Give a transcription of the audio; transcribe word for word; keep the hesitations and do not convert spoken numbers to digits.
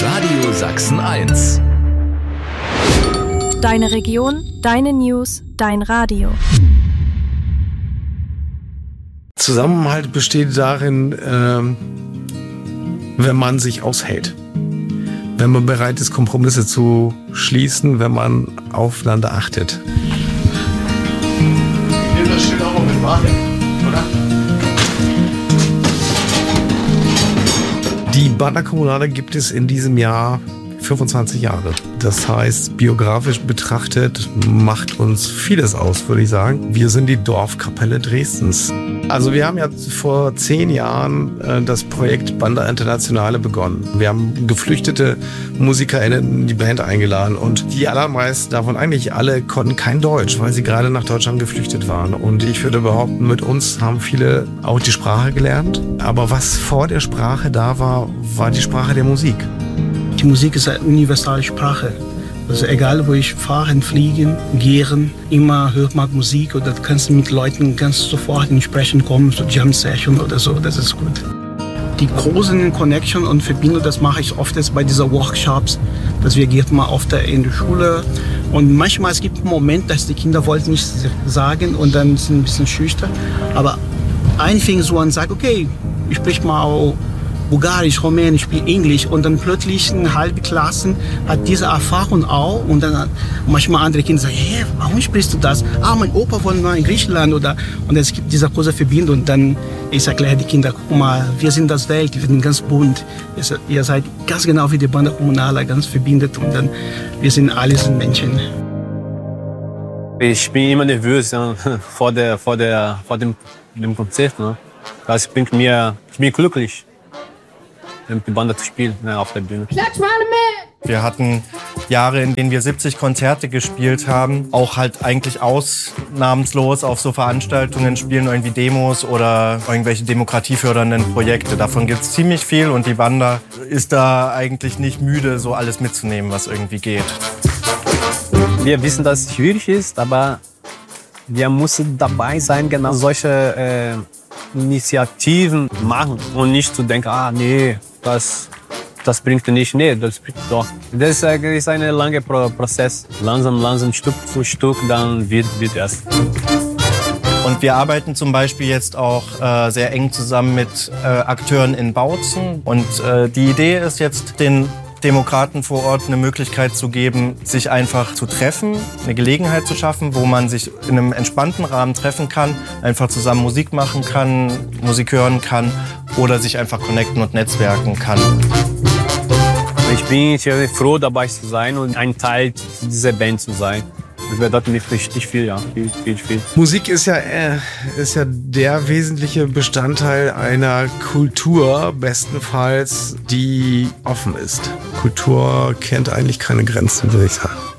Radio Sachsen eins. Deine Region, deine News, dein Radio. Zusammenhalt besteht darin, ähm, wenn man sich aushält. Wenn man bereit ist, Kompromisse zu schließen, wenn man aufeinander achtet. Ich nehme das Schild auch noch mit Wahrheit, oder? Die Banda Kommunale gibt es in diesem Jahr fünfundzwanzig Jahre. Das heißt, biografisch betrachtet macht uns vieles aus, würde ich sagen. Wir sind die Dorfkapelle Dresdens. Also wir haben ja vor zehn Jahren äh, das Projekt Banda Internationale begonnen. Wir haben geflüchtete MusikerInnen in die Band eingeladen und die allermeisten davon, eigentlich alle, konnten kein Deutsch, weil sie gerade nach Deutschland geflüchtet waren. Und ich würde behaupten, mit uns haben viele auch die Sprache gelernt. Aber was vor der Sprache da war, war die Sprache der Musik. Die Musik ist eine universale Sprache. Also egal, wo ich fahren, fliegen, gehen, immer hört man Musik oder kannst mit Leuten ganz sofort in Sprechen kommen, so Jam Session oder so, das ist gut. Die großen Connection und Verbindung, das mache ich oft jetzt bei diesen Workshops, dass wir gehen mal oft in die Schule und manchmal es gibt einen Moment, dass die Kinder wollten nicht sagen und dann sind ein bisschen schüchtern, aber ein fing so an und sagt, okay, ich sprich mal auch Bulgarisch, Rumänisch, Englisch und dann plötzlich eine halbe Klasse hat diese Erfahrung auch und dann manchmal andere Kinder sagen, hey, warum sprichst du das? Ah, mein Opa wohnt mal in Griechenland oder und es gibt diese große Verbindung und dann ich erkläre die Kinder, guck mal, wir sind das Welt, wir sind ganz bunt, ihr seid ganz genau wie die Banda Kommunale, ganz verbindet und dann wir sind alles Menschen. Ich bin immer nervös ja, vor der vor der vor dem dem Konzert, ne? Das bringt mir ich bin glücklich. Die Banda zu spielen ne, auf der Bühne. Klatsch mal mit! Wir hatten Jahre, in denen wir siebzig Konzerte gespielt haben. Auch halt eigentlich ausnahmslos auf so Veranstaltungen spielen irgendwie Demos oder irgendwelche demokratiefördernden Projekte. Davon gibt es ziemlich viel und die Banda ist da eigentlich nicht müde, so alles mitzunehmen, was irgendwie geht. Wir wissen, dass es schwierig ist, aber wir müssen dabei sein, genau solche äh, Initiativen machen und nicht zu denken, ah nee, das, das bringt nicht, nee, das bringt doch. Das ist, das ist ein langer Pro Prozess, langsam, langsam, Stück für Stück, dann wird, wird es. Und wir arbeiten zum Beispiel jetzt auch äh, sehr eng zusammen mit äh, Akteuren in Bautzen und äh, die Idee ist jetzt, den Demokraten vor Ort eine Möglichkeit zu geben, sich einfach zu treffen, eine Gelegenheit zu schaffen, wo man sich in einem entspannten Rahmen treffen kann, einfach zusammen Musik machen kann, Musik hören kann oder sich einfach connecten und netzwerken kann. Ich bin froh, dabei zu sein und ein Teil dieser Band zu sein. Das bedeutet mir richtig viel, ja, viel, viel, viel. Musik ist ja, äh, ist ja der wesentliche Bestandteil einer Kultur, bestenfalls, die offen ist. Kultur kennt eigentlich keine Grenzen, würde ich sagen.